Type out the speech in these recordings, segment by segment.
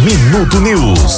Minuto News.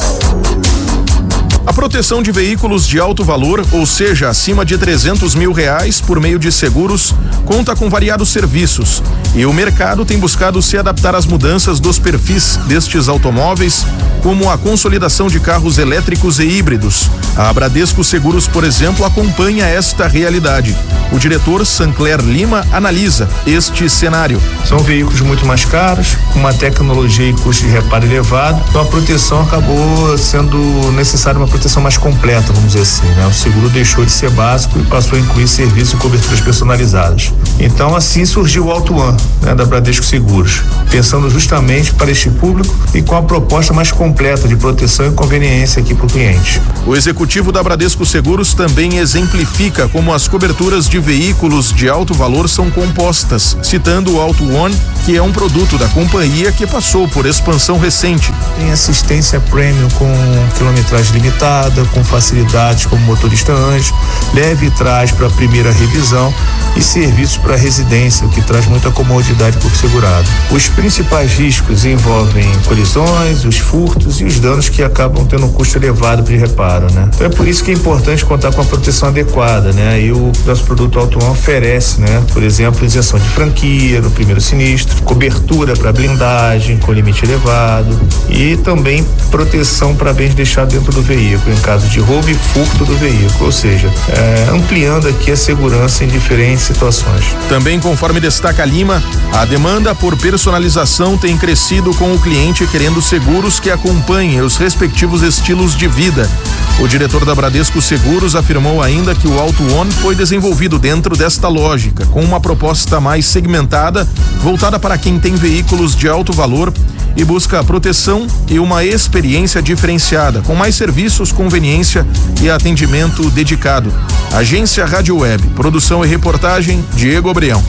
A proteção de veículos de alto valor, ou seja, acima de R$300 mil, por meio de seguros, conta com variados serviços. E o mercado tem buscado se adaptar às mudanças dos perfis destes automóveis, como a consolidação de carros elétricos e híbridos. A Bradesco Seguros, por exemplo, acompanha esta realidade. O diretor Sancler Lima analisa este cenário. São veículos muito mais caros, com uma tecnologia e custo de reparo elevado, então a proteção acabou sendo necessária, uma proteção mais completa, vamos dizer assim, né? O seguro deixou de ser básico e passou a incluir serviços e coberturas personalizadas. Então assim surgiu o Auto One, né, da Bradesco Seguros, pensando justamente para este público e com a proposta mais completa de proteção e conveniência aqui para o cliente. O executivo da Bradesco Seguros também exemplifica como as coberturas de veículos de alto valor são compostas, citando o Auto One, que é um produto da companhia que passou por expansão recente. Tem assistência premium com quilometragem limitada, com facilidades como motorista anjo, leve e traz para a primeira revisão e serviços para residência, o que traz muita comodidade para o segurado. Os principais riscos envolvem colisões, os furtos e os danos que acabam tendo um custo elevado de reparo, né? Então é por isso que é importante contar com a proteção adequada, né? E o nosso produto Auto One oferece, né? Por exemplo, isenção de franquia no primeiro sinistro, cobertura para blindagem com limite elevado e também proteção para bens deixados dentro do veículo em caso de roubo e furto do veículo, ou seja, ampliando aqui a segurança em diferentes situações. Também, conforme destaca Lima, a demanda por personalização tem crescido com o cliente querendo seguros que acompanhem os respectivos estilos de vida. O diretor da Bradesco Seguros afirmou ainda que o Auto One foi desenvolvido dentro desta lógica, com uma proposta mais segmentada, voltada para quem tem veículos de alto valor e busca proteção e uma experiência diferenciada, com mais serviços, conveniência e atendimento dedicado. Agência Rádio Web, produção e reportagem, Diego Obreão.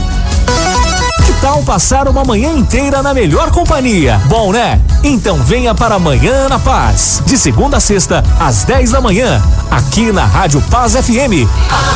Que tal passar uma manhã inteira na melhor companhia? Bom, né? Então venha para Amanhã na Paz, de segunda a sexta, às 10 da manhã, aqui na Rádio Paz FM.